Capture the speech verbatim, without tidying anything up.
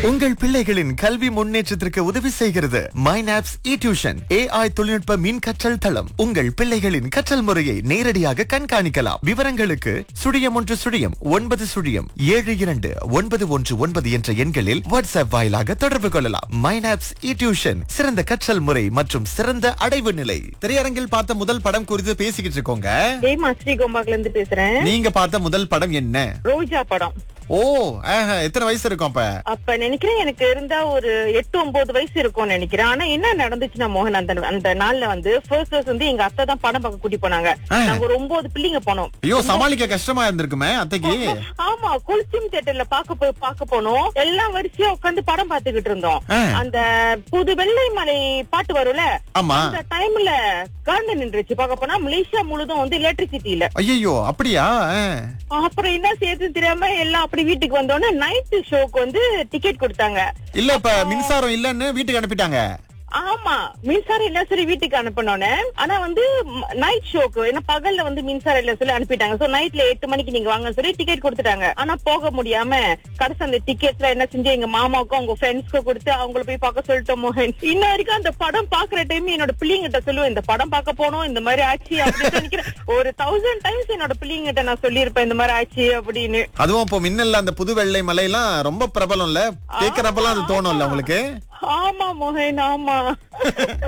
உங்கள் பிள்ளைகளின் கல்வி முன்னேற்றத்திற்கு உதவி செய்கிறது மைனாப்ஸ் இ டியூஷன் ஏஐ தொழில்நுட்ப மின் கற்றல் தளம். உங்கள் பிள்ளைகளின் கற்றல் முறையை நேரடியாக கண்காணிக்கலாம். விவரங்களுக்கு சுழியம் ஒன்று சுழியம் ஒன்பது சுழியம் ஏழு இரண்டு ஒன்பது ஒன்று ஒன்பது என்ற எண்களில் வாட்ஸ்அப் வாயிலாக தொடர்பு கொள்ளலாம். மைனாப்ஸ் இ டியூஷன், சிறந்த கற்றல் முறை மற்றும் சிறந்த அடைவு நிலை. திரையரங்கில் பார்த்த முதல் படம் குறித்து பேசிக்கிட்டு இருக்கோங்க. ஜெயமா ஸ்ரீகோம்பாக்ல இருந்து பேசுறேன். நீங்க பார்த்த முதல் படம் என்ன? ரோஜா படம். ஓ, ஆஹா, எத்தனை வயசு இருக்கும் அப்ப? அப்ப நினைக்கிறேன் எனக்கு இருந்தா ஒரு எட்டு ஒன்பது வயசு இருக்கும்னு நினைக்கிறேன். ஆனா என்ன நடந்துச்சுன்னா மோகன், அந்த அந்த நாள்ல வந்து ஃபர்ஸ்ட் ஃபர்ஸ்ட் வந்து எங்க அத்தை தான் படம் பார்க்க கூட்டி போனாங்க. நாங்க ஒரு ஒன்பது பிள்ளைங்க போனோம். ஐயோ, சமாளிக்க கஷ்டமா இருந்திருக்குமே அத்தைக்கு. ஆமா, கொலுசியம் தியேட்டர்ல பாக்க போய் பாக்க போனோம். எல்லாம் வரிசையா உட்காந்து படம் பாத்துக்கிட்டு இருந்தோம். அந்த புது வெள்ளை மலை பாட்டு வரும்ல, அந்த டைம்ல கரண்ட் நின்றுச்சு. பாக்க போனா மலேசியா முழுதும் வந்து எலக்ட்ரிசிட்டி இல்ல. ஐயோ, அப்படியா? அப்புறம் என்ன செய்யறது தெரியாம எல்லாம் அப்படி வீட்டுக்கு வந்தோடனே நைட் ஷோக்கு வந்து டிக்கெட் கொடுத்தாங்க. இல்ல, இப்ப மின்சாரம் இல்லன்னு வீட்டுக்கு அனுப்பிட்டாங்க. ஆமா, மின்சாரம் இல்ல சரி வீட்டுக்கு அனுப்பினோன்னு. ஆனா வந்து நைட் ஷோக்கு, ஏன்னா பகல்ல வந்து மின்சாரம் இல்ல சொல்லி அனுப்பிட்டாங்க. சோ நைட்ல எட்டு மணிக்கு நீங்க வாங்கன்னு சொல்லி டிக்கெட் கொடுத்துட்டாங்க. ஆனா போக முடியாம கடைசி அந்த டிக்கெட்ல என்ன செஞ்சு எங்க மாமாவுக்கும் அவங்க ஃப்ரெண்ட்ஸ்க்கும் கொடுத்து அவங்கள போய் பார்க்க சொல்லிட்டோம் மோகன். இன்ன வரைக்கும் அந்த படம் பாக்குற டைம் என்னோட பிள்ளைங்கிட்ட சொல்லுவேன், இந்த படம் பார்க்க போனோம், இந்த மாதிரி ஆச்சு அப்படின்னு நினைக்கிறேன். ஒரு தௌசண்ட் டைம்ஸ் என்னோட பிள்ளைங்கிட்ட நான் சொல்லியிருப்பேன் இந்த மாதிரி ஆச்சு அப்படின்னு. அதுவும் இப்போ மின்னல்ல அந்த புது வெள்ளை மலை எல்லாம் ரொம்ப பிரபலம் இல்ல, கேக்குறப்பெல்லாம் அது தோணும்ல உங்களுக்கு? ஆமா மோகன், ஆமா.